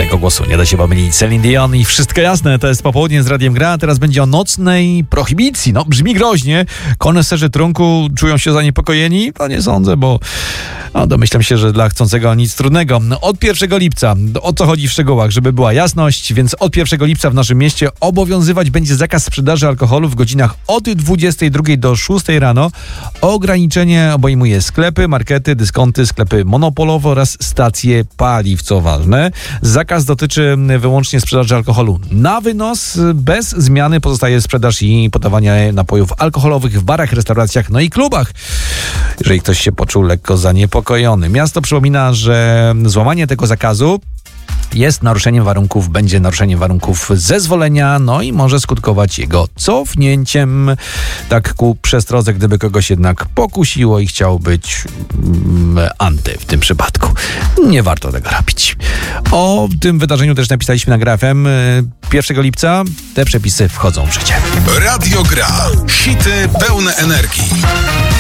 Tego głosu nie da się pomylić. Celine Dion i wszystko jasne, to jest popołudnie z Radiem Gra. Teraz będzie o nocnej prohibicji. No, brzmi groźnie. Koneserzy trunku czują się zaniepokojeni? To nie sądzę, bo domyślam się, że dla chcącego nic trudnego. Od 1 lipca, o co chodzi w szczegółach, żeby była jasność, więc od 1 lipca w naszym mieście obowiązywać będzie zakaz sprzedaży alkoholu w godzinach od 22 do 6 rano. Ograniczenie obejmuje sklepy, markety, dyskonty, sklepy monopolowe oraz stacje paliw, co ważne. Zakaz dotyczy wyłącznie sprzedaży alkoholu na wynos. Bez zmiany pozostaje sprzedaż i podawanie napojów alkoholowych w barach, restauracjach, no i klubach. Jeżeli ktoś się poczuł lekko zaniepokojony. Miasto przypomina, że złamanie tego zakazu będzie naruszeniem warunków zezwolenia, no i może skutkować jego cofnięciem. Tak ku przestrodze, gdyby kogoś jednak pokusiło i chciał być anty w tym przypadku. Nie warto tego robić. O tym wydarzeniu też napisaliśmy na Gra FM. 1 lipca te przepisy wchodzą w życie. Radio Gra. Hity pełne energii.